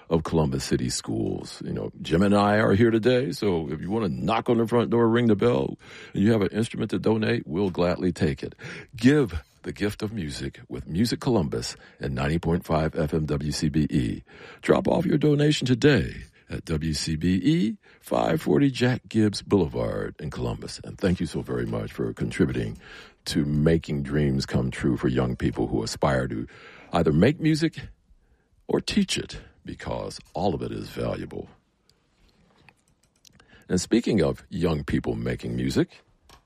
of Columbus City Schools. You know, Jim and I are here today, so if you want to knock on the front door, ring the bell, and you have an instrument to donate, we'll gladly take it. Give the gift of music with Music Columbus at 90.5 FM WCBE. Drop off your donation today at WCBE 540 Jack Gibbs Boulevard in Columbus. And thank you so very much for contributing to making dreams come true for young people who aspire to either make music or teach it, because all of it is valuable. And speaking of young people making music,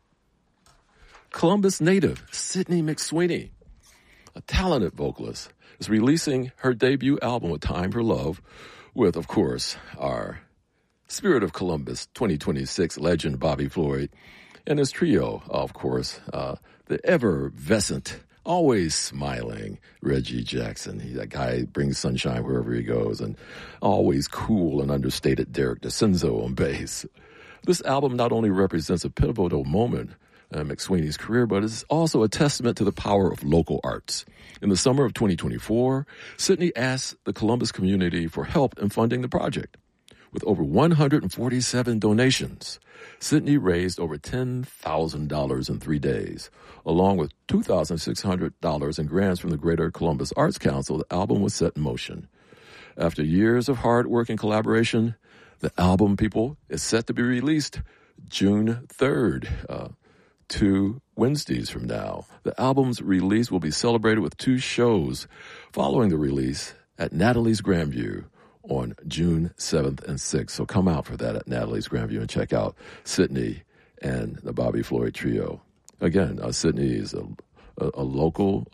Columbus native Sydney McSweeney, a talented vocalist, is releasing her debut album, A Time for Love, with, of course, our Spirit of Columbus 2026 legend Bobby Floyd and his trio, of course, the effervescent, always smiling Reggie Jackson. That guy brings sunshine wherever he goes, and always cool and understated Derek DeCenzo on bass. This album not only represents a pivotal moment in McSweeney's career, but it's also a testament to the power of local arts. In the summer of 2024, Sydney asked the Columbus community for help in funding the project. With over 147 donations, Sydney raised over $10,000 in 3 days. Along with $2,600 in grants from the Greater Columbus Arts Council, the album was set in motion. After years of hard work and collaboration, the album, people, is set to be released June 3rd, 2 Wednesdays from now. The album's release will be celebrated with 2 shows following the release at Natalie's Grandview on June 7th and 6th. So come out for that at Natalie's Grandview and check out Sydney and the Bobby Floyd Trio. Again, Sydney is a local,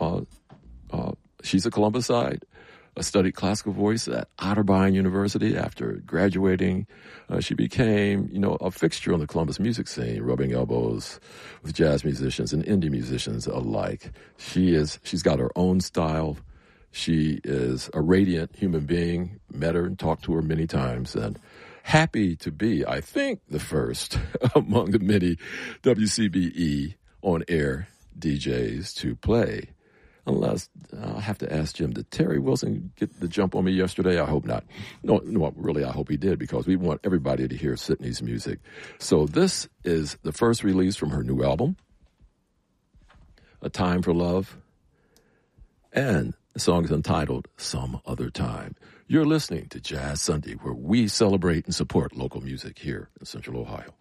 she's a Columbusite, studied classical voice at Otterbein University. After graduating, she became, a fixture on the Columbus music scene, rubbing elbows with jazz musicians and indie musicians alike. She's got her own style. She is a radiant human being. Met her and talked to her many times, and happy to be, I think, the first among the many WCBE on-air DJs to play. Unless, I'll have to ask Jim, did Terry Wilson get the jump on me yesterday? I hope not. No, really, I hope he did, because we want everybody to hear Sydney's music. So this is the first release from her new album, A Time for Love, and the song is entitled Some Other Time. You're listening to Jazz Sunday, where we celebrate and support local music here in Central Ohio.